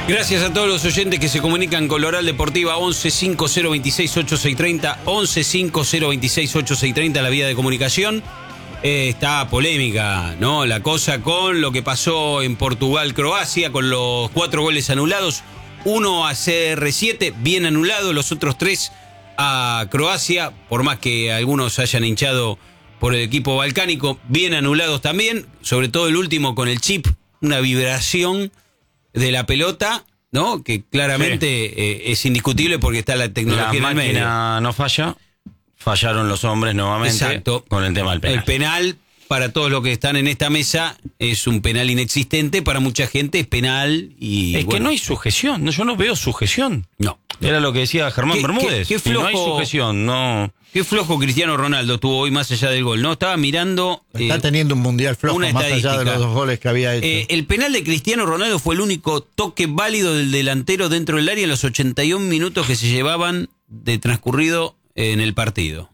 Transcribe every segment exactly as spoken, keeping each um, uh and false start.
Gracias a todos los oyentes que se comunican con la Oral Deportiva once cinco cero veintiséis ochenta y seis treinta, once cinco cero veintiséis ochenta y seis treinta, la vía de comunicación. Eh, está polémica, ¿no? La cosa con lo que pasó en Portugal-Croacia, con los cuatro goles anulados, uno a C R siete, bien anulado, los otros tres a Croacia, por más que algunos hayan hinchado por el equipo balcánico, bien anulados también, sobre todo el último con el chip, una vibración de la pelota, ¿no? Que claramente sí. eh, es indiscutible porque está la tecnología la en el medio. La máquina no falla, fallaron los hombres nuevamente. Exacto. Con el tema del penal. El penal, para todos los que están en esta mesa, es un penal inexistente, para mucha gente es penal y... Es bueno, que no hay sujeción, yo no veo sujeción. No. Era lo que decía Germán ¿Qué, Bermúdez. Qué, qué flojo, no hay sujeción, no... Qué flojo Cristiano Ronaldo tuvo hoy más allá del gol, ¿no? Estaba mirando... Está eh, teniendo un mundial flojo más allá de los dos goles que había hecho. Eh, el penal de Cristiano Ronaldo fue el único toque válido del delantero dentro del área en los ochenta y un minutos que se llevaban de transcurrido en el partido.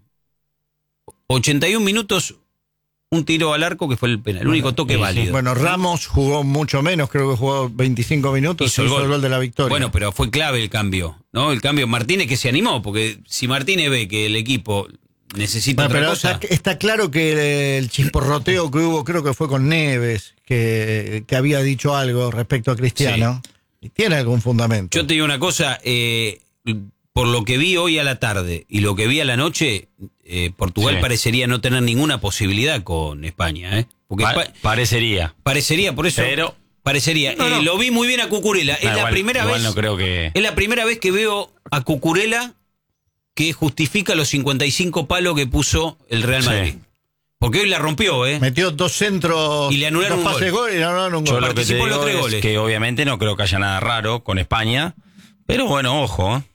ochenta y un minutos, un tiro al arco que fue el penal, el único toque sí, válido. Sí. Bueno, Ramos jugó mucho menos, creo que jugó veinticinco minutos, hizo, hizo el, gol. el gol de la victoria. Bueno, pero fue clave el cambio, ¿no? El cambio, Martínez que se animó, porque si Martínez ve que el equipo necesita bueno, otra pero cosa... Está, está claro que el chisporroteo que hubo, creo que fue con Neves, que, que había dicho algo respecto a Cristiano, sí. Y tiene algún fundamento. Yo te digo una cosa, eh, por lo que vi hoy a la tarde y lo que vi a la noche... Eh, Portugal sí. parecería no tener ninguna posibilidad con España, ¿eh? Porque pa parecería. Parecería, por eso. Pero parecería. No, no. Eh, lo vi muy bien a Cucurella. Es no, la igual, primera igual vez. No creo que... Es la primera vez que veo a Cucurella que justifica los cincuenta y cinco palos que puso el Real Madrid. Sí. Porque hoy la rompió, ¿eh? Metió dos centros y le anularon dos un gol. gol y le anularon un Yo gol. lo que te digo los tres es goles. que obviamente no creo que haya nada raro con España, pero bueno, ojo. ¿eh?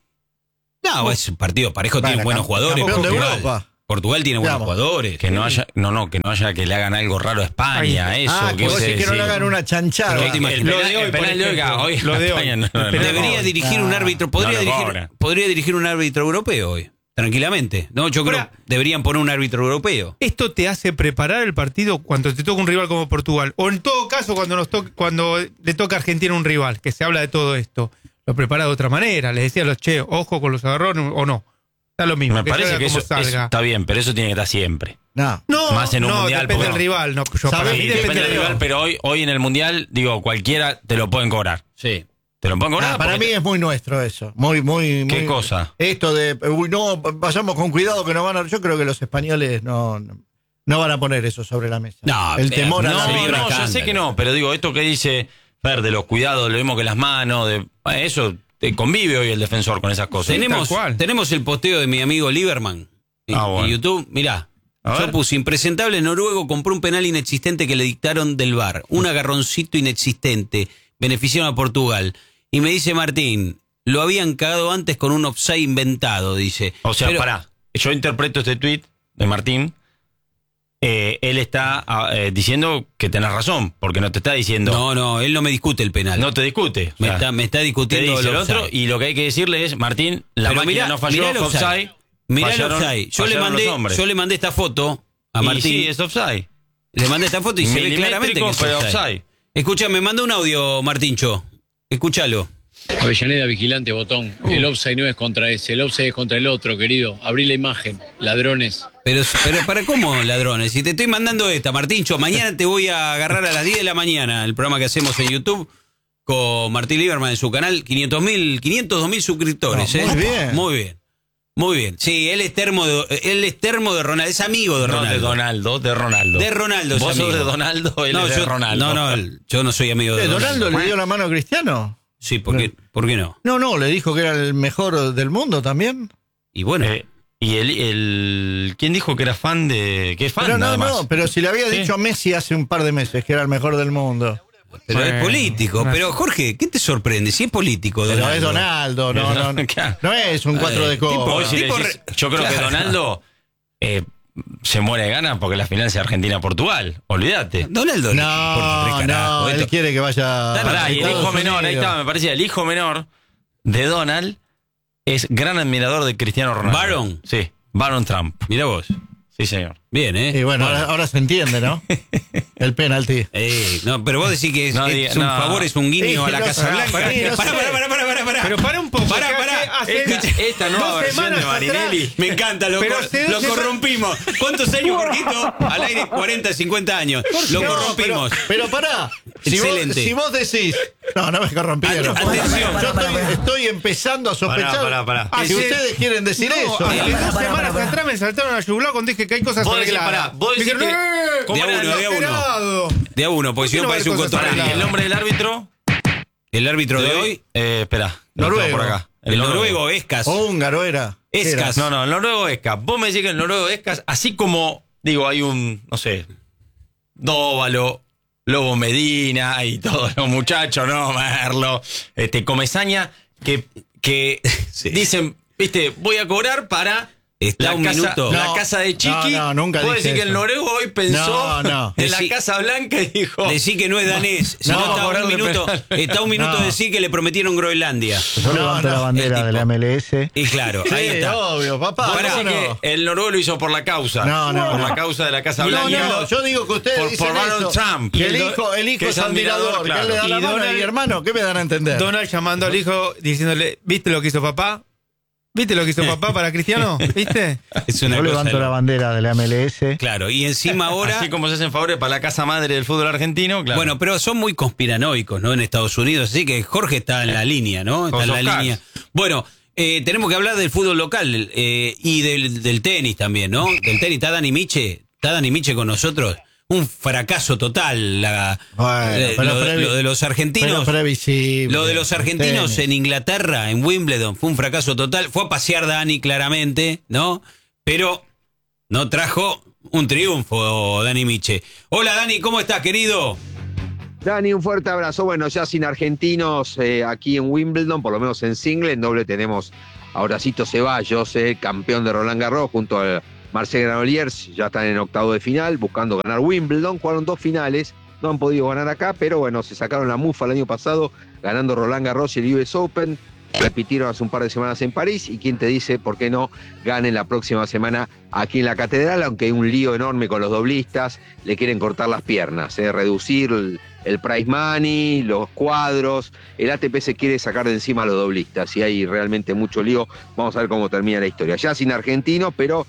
No, es un partido parejo, bueno, tiene buenos jugadores. Campeón de Europa. Portugal tiene buenos Digamos, jugadores. Que no haya, no, no, que no haya que le hagan algo raro a España, Ay, eso. Ah, que, vos decís que no le hagan una chanchada. El, el, el penal, de hoy, el penal de hoy, hoy, lo de hoy. No, no, debería no, dirigir no, un árbitro, podría, no dirigir, podría dirigir un árbitro europeo hoy, tranquilamente. No, yo creo que deberían poner un árbitro europeo. Esto te hace preparar el partido cuando te toca un rival como Portugal, o en todo caso cuando nos toca, cuando le toca a Argentina un rival, que se habla de todo esto. Lo prepara de otra manera, les decía a los che, ojo con los agarrones o no. Está lo mismo. Me que parece que eso, eso está bien, pero eso tiene que estar siempre. No, no, más en un no, mundial. Depende del no. rival. No, yo, para mí sí, depende, depende del rival, rival, pero hoy, hoy en el mundial, digo, cualquiera te lo pueden cobrar. Sí. Te lo pueden cobrar. Ah, para mí es muy nuestro eso. Muy, muy, ¿Qué muy, cosa? Esto de, uy, no, vayamos con cuidado que no van a. Yo creo que los españoles no, no, no van a poner eso sobre la mesa. No, el temor no, a la no, no, ya sé que no, pero digo, esto que dice Fer de los cuidados, lo mismo que las manos, de eso. Te convive hoy el defensor con esas cosas. Tenemos, tenemos el posteo de mi amigo Lieberman en, ah, bueno. en YouTube. Mirá, yo puse: impresentable noruego compró un penal inexistente que le dictaron del V A R. Un agarroncito inexistente. Beneficiaron a Portugal. Y me dice Martín, lo habían cagado antes con un offside inventado, dice. O sea, Pero, pará, yo interpreto este tuit de Martín. Eh, él está eh, diciendo que tenés razón, porque no te está diciendo... No, no, él no me discute el penal. No te discute. Me, o sea, está, me está discutiendo te dice el el offside. otro, y lo que hay que decirle es, Martín, la Pero máquina mirá, no falló, mirá el offside. offside. Mirá fallaron, el offside. Yo le, mandé, los yo le mandé esta foto a y Martín. sí, es offside. Le mandé esta foto y se ve claramente que es pero offside. offside. Escucha, me mandó un audio, Martíncho. Escúchalo. Avellaneda, vigilante, botón. Uh. El offside no es contra ese, el offside es contra el otro, querido. Abrí la imagen. Ladrones. Pero, pero ¿para cómo ladrones? Si te estoy mandando esta, Martíncho, mañana te voy a agarrar a las diez de la mañana, el programa que hacemos en YouTube con Martín Lieberman en su canal, quinientos mil, quinientos dos mil suscriptores. No, muy ¿eh? bien. Muy bien. Muy bien. Sí, él es termo de, él es termo de Ronaldo, es amigo de Ronaldo. No, de Donaldo, de Ronaldo. De Ronaldo. Vos es sos amigo. de Donaldo, él no, es yo, de Ronaldo. No, no, yo no soy amigo de ¿Eh, Donaldo. ¿Donaldo le dio la mano a Cristiano? Sí, ¿por qué, ¿por qué no? No, no, le dijo que era el mejor del mundo también. Y bueno... Eh, y el, el... ¿Quién dijo que era fan de...? ¿Qué fan, pero no, nada más? no, pero si le había ¿Sí? dicho a Messi hace un par de meses que era el mejor del mundo. Pero Bueno, es político. no. Pero, Jorge, ¿qué te sorprende? Si es político, Pero Donaldo. es Donaldo, no, no, no, Claro. no es un cuatro Eh, de copa. tipo- Hoy si le tipo decís- re- yo creo claro. que Donaldo eh, se muere de ganas porque la final sea Argentina-Portugal. Olvídate. Donaldo. le No, importa tres carajos. no, él Esto- quiere que vaya. Pará, a y el Estados hijo menor, ahí Unidos. está, me parecía, el hijo menor de Donald es gran admirador de Cristiano Ronaldo. ¿Baron? Sí, Baron Trump. Mirá vos. Sí, señor. Bien, ¿eh? Y bueno, ahora, ahora se entiende, ¿no? El penalti. Eh, no, pero vos decís que es, No, es diga- un no. favor, es un guiño Sí, a la no Casa sé, Blanca. para Pará, mí, no pará, sé. pará, pará, pará, pará. Pero para un poco. Pará, que pará. hace- hace- Esta, esta nueva dos versión de semanas Marinelli. atrás- Me encanta, lo, Pero cor- hace lo dos semanas- corrompimos. ¿Cuántos años, Jorgito? Al aire, cuarenta, cincuenta años. Lo No, corrompimos. Pero, pero pará. Si vos, Excelente. si vos decís. No, no me corrompieron. Atención. Yo estoy, estoy empezando a sospechar. Pará, pará, pará. Si Hace- ustedes quieren decir No, eso. hace Pará, dos pará, semanas pará. atrás me saltaron a yugular cuando dije que hay cosas Vos decís, arregladas. pará, vos Me decís dijeron, que- "Eh, ¿cómo De a era uno, el de a uno. esperado". De a uno, porque si ¿Por no qué parece no un hay cosas control. Pará, ¿y el nombre del árbitro? El árbitro de hoy, Eh, espera. lo Noruego. tengo por acá. el noruego Escas. O húngaro era. Escas. No, no, el noruego Escas. Vos me decís que el noruego Escas, así como, digo, hay un, no sé, Dóvalo, Lobo Medina y todos los muchachos, ¿no? Merlo, este, Comesaña, que, que Sí. dicen, viste, voy a cobrar para Está la un casa, minuto. la No, casa de Chiqui. no, no, nunca Vos dije decís que el eso. noruego hoy pensó No, no. en Decí- la Casa Blanca y dijo... Decí que no es danés. Si No, no, está, vamos a un hablar de minuto, penal. está un minuto No. de decir que le prometieron Groenlandia. Yo No, levanto no, la bandera el de la tipo. M L S. Y claro, Sí, ahí está. obvio, papá. Vos Pará, ¿cómo decís no? que el noruego lo hizo por la causa. No, no, Por no. la causa de la Casa No, Blanca. no, yo digo que ustedes Por- dicen por Donald eso, Trump. que Y el el do- hijo, el hijo que es es admirador, admirador, que él le da claro. la Y mano Donald- y hermano, ¿qué me dan a entender? Donald llamando al hijo diciéndole, ¿viste lo que hizo papá? ¿Viste lo que hizo papá para Cristiano? ¿Viste? Es una Yo cosa levanto de- la bandera de la M L S. Claro, y encima ahora. Así como se hacen favores para la casa madre del fútbol argentino, claro. Bueno, pero son muy conspiranoicos, ¿no? En Estados Unidos, así que Jorge está en la línea, ¿no? Está en House la of línea. Bueno, eh, tenemos que hablar del fútbol local eh, y del, del tenis también, ¿no? Del tenis. ¿Está Dani Miche? ¿Está Dani Miche con nosotros? Un fracaso total. La, Bueno, eh, pero lo, previ- lo de los argentinos. Pero previsible. Lo de los argentinos Tenis. en Inglaterra, en Wimbledon, fue un fracaso total. Fue a pasear Dani, claramente, ¿no? Pero no trajo un triunfo, Dani Miche. Hola, Dani, ¿cómo estás, querido? Dani, un fuerte abrazo. Bueno, ya sin argentinos eh, aquí en Wimbledon, por lo menos en single, en doble tenemos a Horacito Ceballos, eh, campeón de Roland Garros, junto a Marcel Granollers, ya están en octavo de final, buscando ganar Wimbledon. Jugaron dos finales, no han podido ganar acá, pero bueno, se sacaron la mufa el año pasado, ganando Roland Garros y el U S Open. Repitieron hace un par de semanas en París, y quién te dice por qué no ganen la próxima semana aquí en la Catedral, aunque hay un lío enorme con los doblistas, le quieren cortar las piernas, eh, reducir el, el prize money, los cuadros. El A T P se quiere sacar de encima a los doblistas y hay realmente mucho lío. Vamos a ver cómo termina la historia. Ya sin argentinos, pero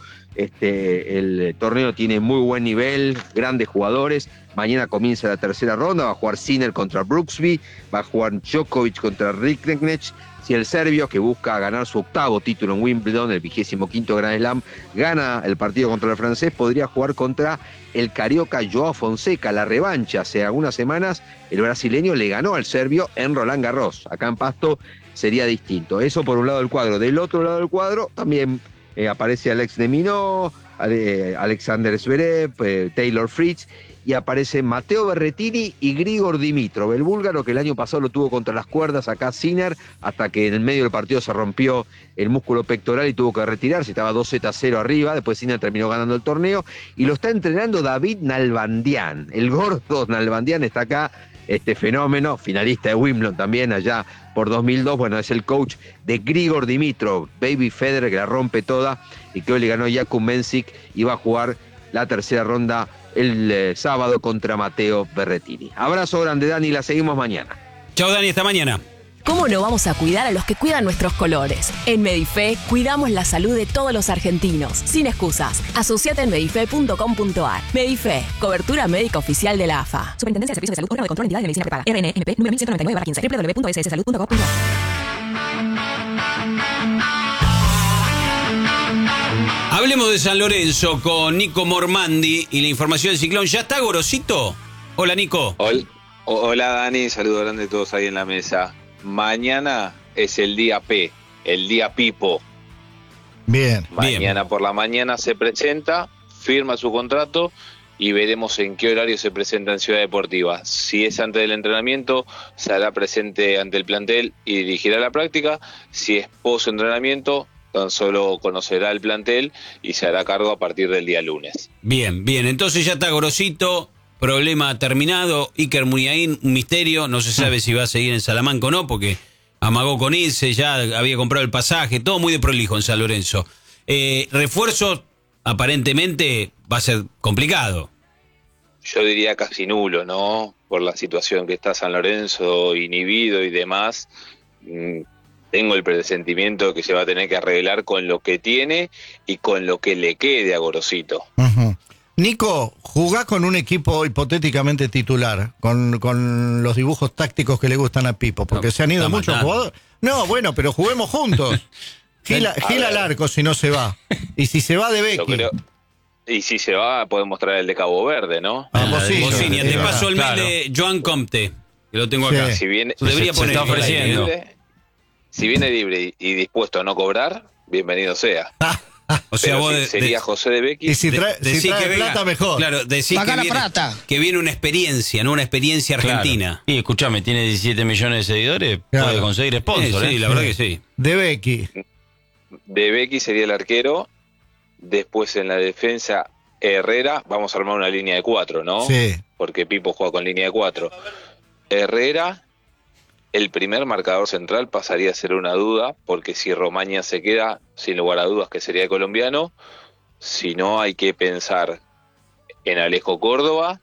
este, el torneo tiene muy buen nivel, grandes jugadores. Mañana comienza la tercera ronda, va a jugar Sinner contra Brooksby, va a jugar Djokovic contra Rinkonec. Si el serbio, que busca ganar su octavo título en Wimbledon, el vigésimo quinto Grand Slam, gana el partido contra el francés, podría jugar contra el carioca Joao Fonseca, la revancha. Hace algunas semanas el brasileño le ganó al serbio en Roland Garros. Acá en Pasto sería distinto. Eso por un lado del cuadro. Del otro lado del cuadro también eh, aparece Alex de Minaur, eh, Alexander Zverev, eh, Taylor Fritz, y aparece Matteo Berrettini y Grigor Dimitrov, el búlgaro que el año pasado lo tuvo contra las cuerdas acá Sinner, hasta que en el medio del partido se rompió el músculo pectoral y tuvo que retirarse, estaba dos sets a cero arriba, después Sinner terminó ganando el torneo, y lo está entrenando David Nalbandian, el gordo Nalbandian está acá, este fenómeno, finalista de Wimbledon también allá por dos mil dos, bueno, es el coach de Grigor Dimitrov, Baby Federer, que la rompe toda, y que hoy le ganó Jakub Mensik, y va a jugar la tercera ronda el eh, sábado contra Matteo Berrettini. Abrazo grande, Dani, la seguimos mañana. Chao, Dani, hasta mañana. ¿Cómo no vamos a cuidar a los que cuidan nuestros colores? En Medife cuidamos la salud de todos los argentinos, sin excusas. Asociate en medife punto com punto ar. Medife, cobertura médica oficial de la A F A. Superintendencia de Servicios de Salud, órgano de control de entidades de medicina prepaga. R N M P número mil ciento noventa y nueve barra quince. doble u doble u doble u punto s s salud punto gov punto ar. Hablemos de San Lorenzo con Nico Mormandi y la información del ciclón. ¿Ya está Gorosito? Hola, Nico. Hola, hola Dani, saludo grande a todos ahí en la mesa. Mañana es el día P, el día Pipo. Bien. Mañana por la mañana se presenta, firma su contrato y veremos en qué horario se presenta en Ciudad Deportiva. Si es antes del entrenamiento, se hará presente ante el plantel y dirigirá la práctica. Si es post-entrenamiento, tan solo conocerá el plantel y se hará cargo a partir del día lunes. Bien, bien. Entonces ya está Gorosito, problema terminado. Iker Muniain, un misterio. No se sabe si va a seguir en Salamanca o no, porque amagó con irse, ya había comprado el pasaje. Todo muy de prolijo en San Lorenzo. Eh, refuerzos aparentemente va a ser complicado. Yo diría casi nulo, ¿no? Por la situación que está San Lorenzo, inhibido y demás. Mm, tengo el presentimiento que se va a tener que arreglar con lo que tiene y con lo que le quede a Gorosito. Uh-huh. Nico, jugá con un equipo hipotéticamente titular, con, con los dibujos tácticos que le gustan a Pipo, porque no, se han ido muchos matando. jugadores. No, bueno, pero juguemos juntos. Gila, Gila al arco si no se va. Y si se va de Becky. Creo, y si se va, podemos traer el de Cabo Verde, ¿no? Ah, Bociña. Bociña. Te paso el mail claro. de Joan Comte, que lo tengo acá. Sí. Si viene, debería se, poner se está ofreciendo. Libre, si viene libre y, y dispuesto a no cobrar, bienvenido sea. O sea, Pero vos si de, sería de, José de Becky. Y si trae, de, si trae que plata, venga, mejor. Claro, decís Paga que la viene, plata. que viene una experiencia, ¿no? Una experiencia argentina. Claro. Y escúchame, tiene diecisiete millones de seguidores, claro. puede conseguir sponsor. Sí, sí, ¿eh? la verdad que sí. De Becky. De Becky sería el arquero. Después en la defensa, Herrera. Vamos a armar una línea de cuatro, ¿no? Sí. Porque Pipo juega con línea de cuatro. Herrera. El primer marcador central pasaría a ser una duda, porque si Romaña se queda, sin lugar a dudas que sería colombiano. Si no, hay que pensar en Alejo Córdoba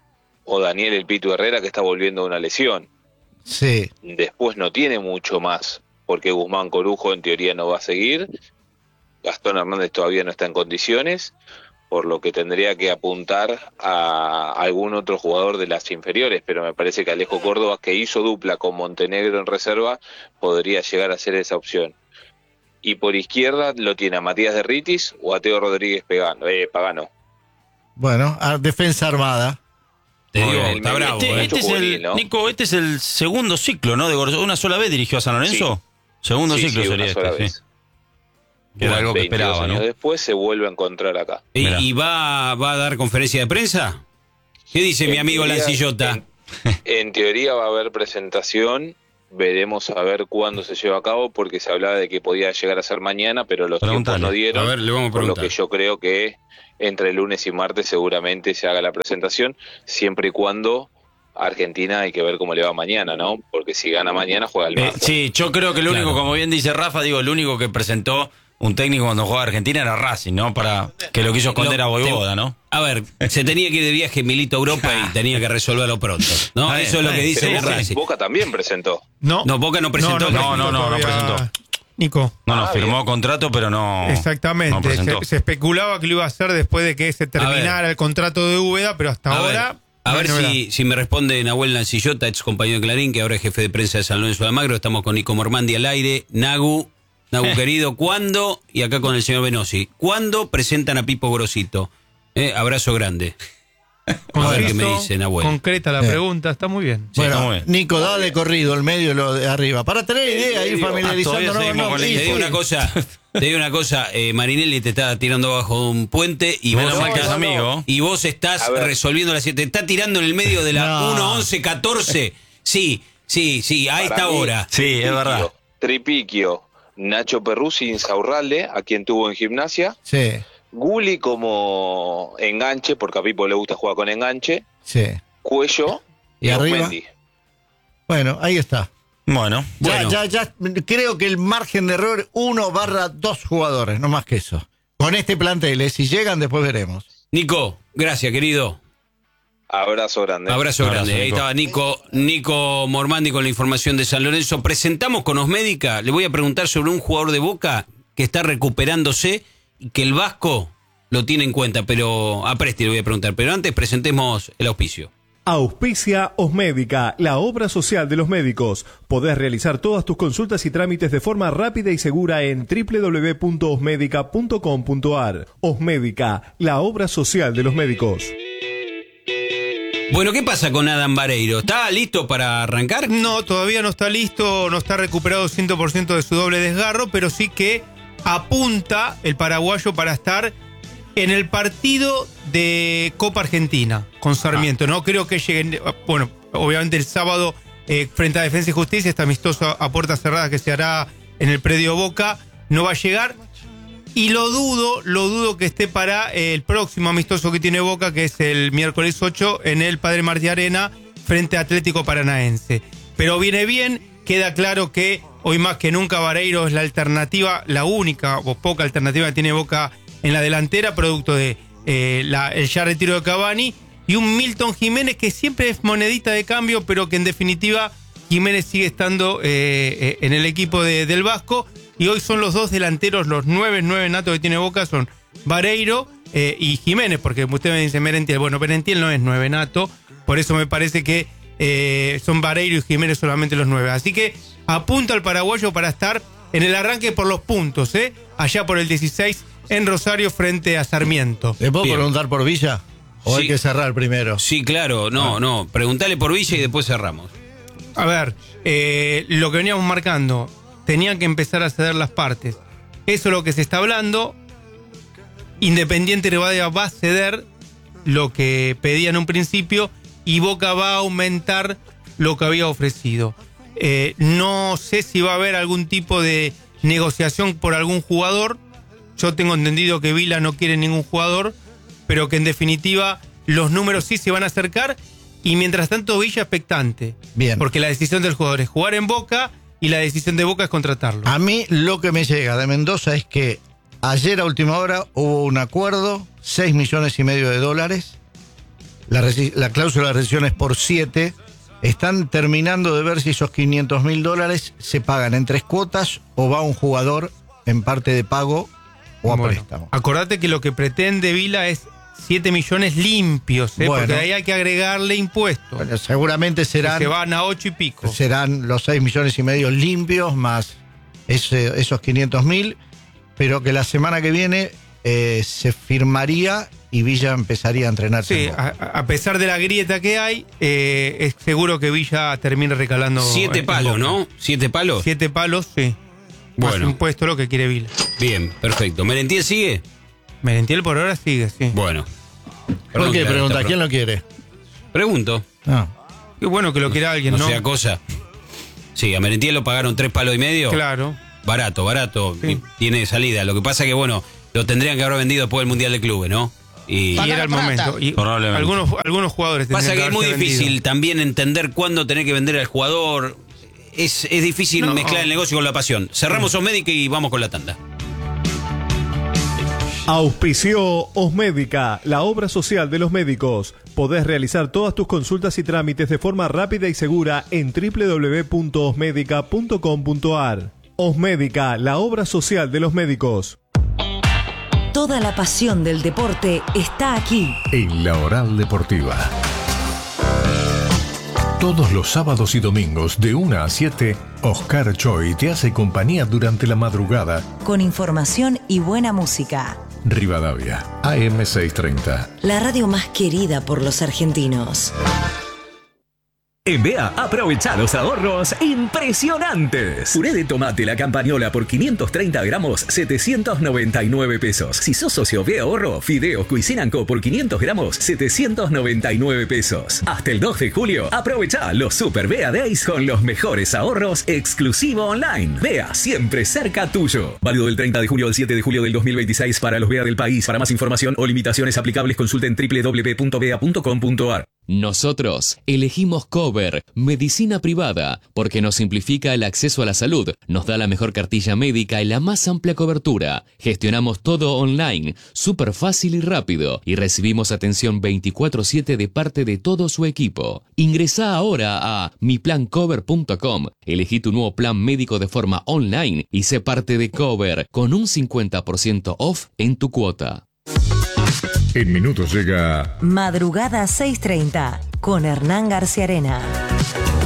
o Daniel El Pitu Herrera, que está volviendo de una lesión. Sí. Después no tiene mucho más, porque Guzmán Corujo en teoría no va a seguir. Gastón Hernández todavía no está en condiciones, por lo que tendría que apuntar a algún otro jugador de las inferiores, pero me parece que Alejo Córdoba, que hizo dupla con Montenegro en reserva, podría llegar a ser esa opción. Y por izquierda lo tiene a Matías Derritis o a Teo Rodríguez Pagano. Eh, Pagano. Bueno, a defensa armada. Te digo, el está bravo. Este, eh. este es juvenil, el, ¿no? Nico, este es el segundo ciclo, ¿no? De Gorosito. ¿Una sola vez dirigió a San Lorenzo? Sí. Segundo Sí, ciclo sí, sería una sola este, vez. sí. Que era algo que veintidós esperaba, años ¿no? después se vuelve a encontrar acá. ¿Y, Mirá. y va, va a dar conferencia de prensa? ¿Qué dice En mi amigo teoría- Lancillota? En, en teoría va a haber presentación, veremos a ver cuándo se lleva a cabo, porque se hablaba de que podía llegar a ser mañana, pero los Preguntale. tiempos no dieron. A ver, le vamos a por lo preguntar. que yo creo que entre lunes y martes seguramente se haga la presentación, siempre y cuando Argentina hay que ver cómo le va mañana, ¿no? Porque si gana mañana juega el Eh, martes. sí, yo creo que el único, Claro. como bien dice Rafa, digo, el único que presentó un técnico cuando jugaba Argentina era Racing, ¿no? Para que lo quiso esconder Lo- a Voivoda, ¿no? A ver, se tenía que ir de viaje Milito a Europa y tenía que resolverlo pronto, ¿no? Está bien, Eso es lo está que bien. dice Pero el Boca, Racing. Boca también presentó. No, No, Boca no presentó. No, no, no, no todavía. presentó. Nico. No, no, Ah, firmó bien. contrato, pero no. no Exactamente. presentó. se, se especulaba que lo iba a hacer después de que se terminara el contrato de Úbeda, pero hasta A ver, ahora. a ver no hay si, si me responde Nahuel Lancillota, ex compañero de Clarín, que ahora es jefe de prensa de San Lorenzo de Almagro. Estamos con Nico Mormandi al aire. Nagu, Nagu querido, ¿cuándo? Y acá con el señor Venosi. ¿Cuándo presentan a Pipo Gorosito? Eh, abrazo grande. A ver qué me Conciso, dice Nahuel. concreta la Eh. pregunta, está muy bien. Sí, está muy Bueno, bien. Nico, da de corrido el medio y lo de arriba. Para tener idea, ir medio. Ah, todavía familiarizándonos. seguimos no, con el- sí, Te digo sí. una cosa, te digo una cosa, eh, Marinelli te está tirando bajo un puente y Menos vos, mal que estás, es amigo. y vos estás A ver. resolviendo la siete. Te está tirando en el medio de la No. uno, once, catorce. Sí, sí, sí, a Para esta mí, hora. Sí, es verdad. Tripiquio, Nacho Perruzzi, Insaurralde, a quien tuvo en Gimnasia. Sí, Guli como enganche, porque a Pipo le gusta jugar con enganche. sí. Cuello ¿Y y arriba? Osmendi. Bueno, ahí está. Bueno. Ya, Bueno. ya, ya, creo que el margen de error uno barra dos jugadores, no más que eso. Con este plantel, eh, si llegan, después veremos. Nico, gracias, querido. Abrazo grande. Abrazo, Abrazo, grande. Ahí Nico. estaba Nico, Nico Mormandi con la información de San Lorenzo. Presentamos con Osmédica. Le voy a preguntar sobre un jugador de Boca que está recuperándose y que el Vasco lo tiene en cuenta, pero a Presti le voy a preguntar. Pero antes presentemos el auspicio. Auspicia Osmédica, la obra social de los médicos. Podés realizar todas tus consultas y trámites de forma rápida y segura en doble u doble u doble u punto osmédica punto com punto a r. Osmédica, la obra social de los médicos. Bueno, ¿qué pasa con Adam Vareiro? ¿Está listo para arrancar? No, todavía no está listo, no está recuperado cien por ciento de su doble desgarro, pero sí que apunta el paraguayo para estar en el partido de Copa Argentina con Sarmiento. No creo que lleguen, bueno, obviamente el sábado eh, frente a Defensa y Justicia, este amistoso a puertas cerradas que se hará en el predio Boca, no va a llegar. Y lo dudo, lo dudo que esté para el próximo amistoso que tiene Boca, que es el miércoles ocho en el Padre Martí Arena frente a Atlético Paranaense. Pero viene bien, queda claro que hoy más que nunca Vareiro es la alternativa, la única o poca alternativa que tiene Boca en la delantera, producto de eh, la, el ya retiro de Cavani, y un Milton Jiménez que siempre es monedita de cambio, pero que en definitiva Jiménez sigue estando eh, en el equipo de, del Vasco, y hoy son los dos delanteros, los nueve, nueve natos que tiene Boca, son Vareiro eh, y Jiménez, porque usted me dice Merentiel, bueno, Merentiel no es nueve nato, por eso me parece que eh, son Vareiro y Jiménez solamente los nueve, así que apunta al paraguayo para estar en el arranque por los puntos, ¿eh? Allá por el dieciséis en Rosario frente a Sarmiento. ¿Le puedo Bien. preguntar por Villa? ¿O Sí. hay que cerrar primero? Sí, claro, no, Ah. no. Preguntale por Villa y después cerramos. A ver, eh, lo que veníamos marcando, tenían que empezar a ceder las partes. Eso es lo que se está hablando. Independiente Rivadavia va a ceder lo que pedía en un principio y Boca va a aumentar lo que había ofrecido. Eh, no sé si va a haber algún tipo de negociación por algún jugador. Yo tengo entendido que Vila no quiere ningún jugador, pero que en definitiva los números sí se van a acercar, y mientras tanto Villa expectante. Bien. Porque la decisión del jugador es jugar en Boca y la decisión de Boca es contratarlo. A mí lo que me llega de Mendoza es que ayer a última hora hubo un acuerdo, seis millones y medio de dólares. La, resi- la cláusula de rescisión es por siete. Están terminando de ver si esos quinientos mil dólares se pagan en tres cuotas o va un jugador en parte de pago o a Bueno, préstamo. acordate que lo que pretende Vila es siete millones limpios, ¿eh? Bueno. Porque de ahí hay que agregarle impuestos. Bueno, seguramente que serán, se van a ocho y pico. serán los seis millones y medio limpios más ese- esos quinientos mil, pero que la semana que viene eh, se firmaría y Villa empezaría a entrenarse. Sí, en Boca. a, a pesar de la grieta que hay, eh, es seguro que Villa termina recalando. Siete en palos, Boca. ¿no? ¿Siete palos? Siete palos, sí. Más Bueno. impuesto lo que quiere Vila. Bien, perfecto. ¿Merentiel sigue? Merentiel por ahora sigue, sí. Bueno. ¿Por Perdón qué que la- pregunta? esta- ¿Quién lo quiere? Pregunto. No. Qué bueno que lo quiera alguien, No ¿no? sea cosa. Sí, a Merentiel lo pagaron tres palos y medio. Claro. Barato, barato. Sí. Y tiene salida. Lo que pasa que, bueno, lo tendrían que haber vendido después del Mundial de Clubes, ¿no? Y Y era el momento. Y Probablemente. algunos, algunos jugadores pasa tendrían que es muy haberse difícil vendido. también entender cuándo tener que vender al jugador. Es, es difícil No. mezclar el negocio con la pasión. Cerramos Osmédica y vamos con la tanda. Auspició Osmédica, la obra social de los médicos. Podés realizar todas tus consultas y trámites de forma rápida y segura en doble u doble u doble u punto osmédica punto com punto a r. Osmédica, la obra social de los médicos. Toda la pasión del deporte está aquí. En la Oral Deportiva. Todos los sábados y domingos de una a siete, Oscar Choi te hace compañía durante la madrugada. Con información y buena música. Rivadavia, A M seiscientos treinta. La radio más querida por los argentinos. En B A, aprovecha los ahorros impresionantes. Puré de tomate La Campañola por quinientos treinta gramos, setecientos noventa y nueve pesos. Si sos socio B Ahorro, Fideos Cuisine Co por quinientos gramos, setecientos noventa y nueve pesos. Hasta el dos de julio, aprovecha los Super B A Days con los mejores ahorros exclusivo online. B A, siempre cerca tuyo. Válido del treinta de julio al siete de julio del dos mil veintiséis para los B A del país. Para más información o limitaciones aplicables, consulten doble u doble u doble u punto b a punto com punto a r. Nosotros elegimos Cover, medicina privada, porque nos simplifica el acceso a la salud, nos da la mejor cartilla médica y la más amplia cobertura. Gestionamos todo online, súper fácil y rápido, y recibimos atención veinticuatro siete de parte de todo su equipo. Ingresá ahora a mi plan cover punto com, elegí tu nuevo plan médico de forma online y sé parte de Cover con un cincuenta por ciento off en tu cuota. En minutos llega Madrugada seiscientos treinta con Hernán García Arena.